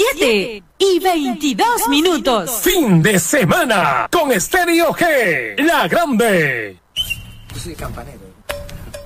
7:22. Fin de semana con Estéreo G, la grande. Yo soy campanero.